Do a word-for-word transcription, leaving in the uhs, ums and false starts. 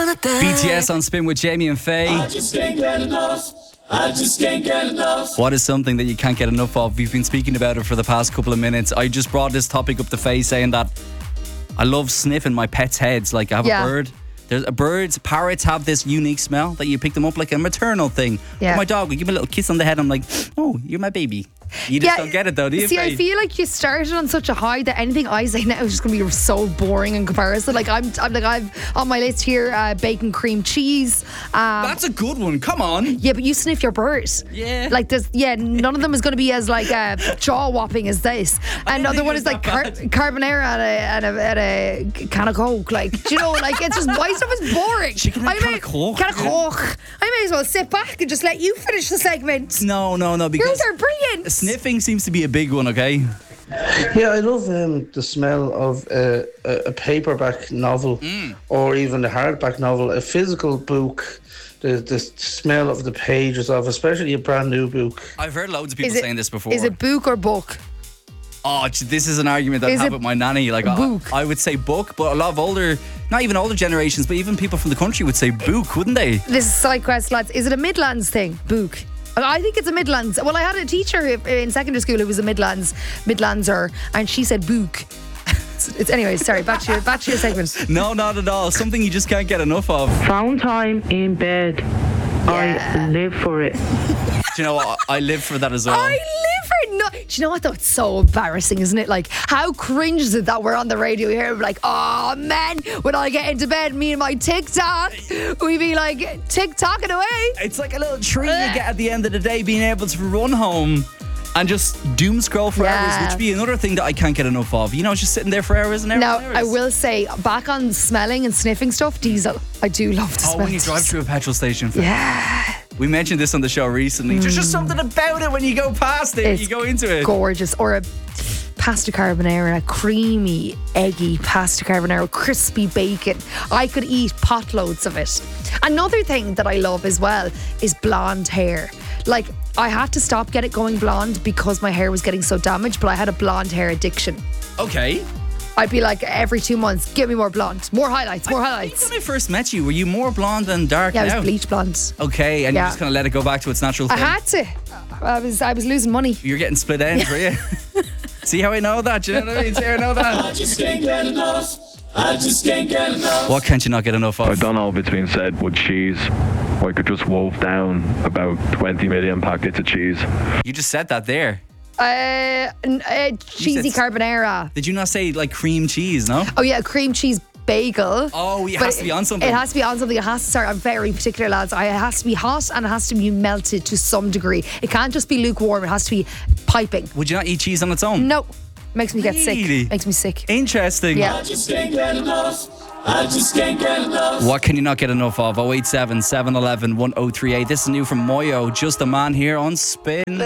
B T S on Spin with Jamie and Faye. I just can't get enough. I just can't get enough. What is something that you can't get enough of? We've been speaking about it for the past couple of minutes. I just brought this topic up to Faye, saying that I love sniffing my pets' heads. Like, I have Yeah. a bird. There's a birds, parrots have this unique smell that you pick them up like a maternal thing. Yeah. But my dog, we give me a little kiss on the head. I'm like, oh, you're my baby. You just don't get it though, do you? See, Faye? I feel like you started on such a high that anything I say now is just going to be so boring in comparison. Like I'm, I'm like I've on my list here, uh, bacon cream cheese. Um, That's a good one. Come on. yeah, but you sniff your bird. Yeah. Like there's, yeah, none of them is going to be as like uh, jaw whopping as this. Another think one it is was like that car- bad. carbonara and a, and, a, and a can of Coke. Like, do you know, like it's just why stuff is boring. Chicken and I can may- of Coke, Can of yeah. Coke. I may as well sit back and just let you finish the segment. No, no, no. Because Yours are brilliant. sniffing seems to be a big one. Okay. Yeah, I love um, the smell of uh, a, a paperback novel or even a hardback novel, a physical book. The, the smell of the pages of, especially a brand new book. I've heard loads of people Is it- saying this before. Is it book or book? Oh, ch- this is an argument that I Is have it with my nanny. Like, I, book? I would say book, but a lot of older, not even older generations, but even people from the country would say book, wouldn't they? This is side quest, lads. Is it a Midlands thing? Book. I think it's a Midlands. Well, I had a teacher in secondary school who was a Midlands Midlandser, and she said book. It's, it's anyways. Sorry. Back to your back to your segment. No, not at all. Something you just can't get enough of. Phone time in bed. Yeah. I live for it. Do you know what? I live for that as well. I live for no. Do you know what though? It's so embarrassing, isn't it? Like, how cringe is it that we're on the radio here? We're like, oh man, when I get into bed, me and my TikTok, we be like TikToking away. It's like a little treat you get at the end of the day, being able to run home and just doom scroll for Yeah. hours, which would be another thing that I can't get enough of. You know, just sitting there for hours and hours Now, and hours. I will say, back on smelling and sniffing stuff, diesel. I do love to Oh, smell when you drive diesel. through a petrol station. Yeah. We mentioned this on the show recently. There's just something about it when you go past it, when It's you go into it. Gorgeous. Or a pasta carbonara, a creamy, eggy pasta carbonara, crispy bacon. I could eat potloads of it. Another thing that I love as well is blonde hair. Like, I had to stop get it going blonde because my hair was getting so damaged, but I had a blonde hair addiction. Okay. I'd be like, every two months, give me more blonde, more highlights, more I highlights. think when I first met you, were you more blonde than dark Yeah, I now? was bleach blonde. Okay, and Yeah. you just kind of let it go back to its natural I thing. had to. I was I was losing money. You're getting split ends, were you? See how I know that? Do you know what I mean? See how I know that? I just can't get enough. I just can't get enough. What can't you not get enough I of? don't know if it's been said, but cheese. I could just wolf down about twenty million packets of cheese. You just said that there. Uh, n- uh cheesy said- carbonara. Did you not say like cream cheese, no? Oh yeah, cream cheese bagel. Oh, it But has to be on something. It has to be on something. It has to start. I'm very particular, lads. I, it has to be hot and it has to be melted to some degree. It can't just be lukewarm. It has to be piping. Would you not eat cheese on its own? No, makes me get Really? sick. Makes me sick. Interesting. Yeah. I just can't get enough. I just can't get enough. What can you not get enough of? oh eight seven, seven one one, one oh three eight. This is new from Moyo. Just a Man here on Spin.